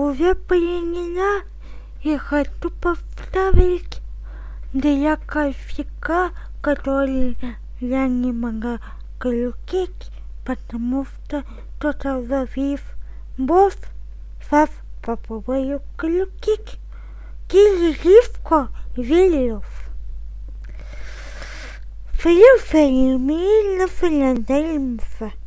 уже приняла и хочу повторить для кошелька, который я не могла включить, потому что кто-то завис. Босс, сейчас попробую включить. Кирилливко Вилев. Слушаем и наслаждаемся.